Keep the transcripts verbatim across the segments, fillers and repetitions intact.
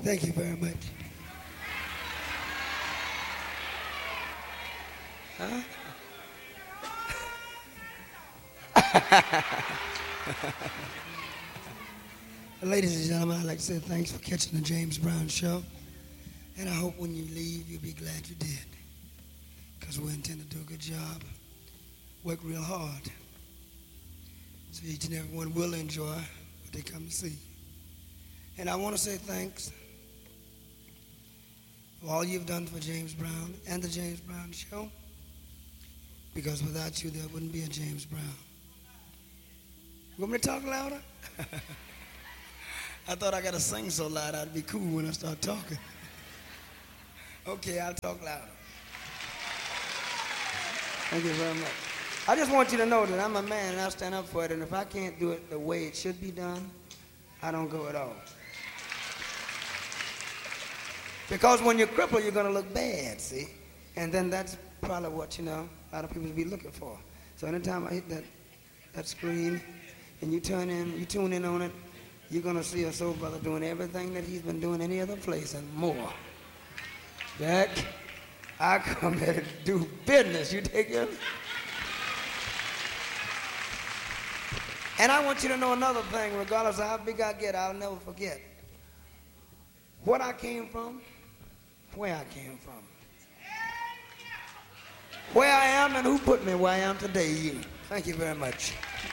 Thank you very much. Huh? Ladies and gentlemen, I'd like to say thanks for catching the James Brown Show. And I hope when you leave, you'll be glad you did. Because we intend to do a good job, work real hard, so each and every one will enjoy what they come to see. And I want to say thanks for all you've done for James Brown and the James Brown Show, because without you, there wouldn't be a James Brown. You want me to talk louder? I thought I got to sing so loud I'd be cool when I start talking. Okay, I'll talk louder. Thank you very much. I just want you to know that I'm a man and I stand up for it, and if I can't do it the way it should be done, I don't go at all. Because when you're crippled, you're going to look bad, see? And then that's probably what, you know, a lot of people be looking for. So anytime I hit that, that screen and you turn in, you tune in on it, you're going to see a soul brother doing everything that he's been doing any other place and more. Jack, I come here to do business. You take it? And I want you to know another thing, regardless of how big I get, I'll never forget what I came from, where I came from, where I am, and who put me where I am today, you. Thank you very much.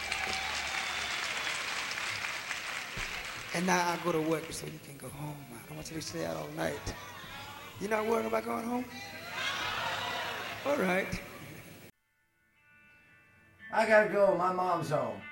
And now I go to work so you can go home. I don't want you to stay out all night. You're not worried about going home? All right. I gotta go. My mom's home.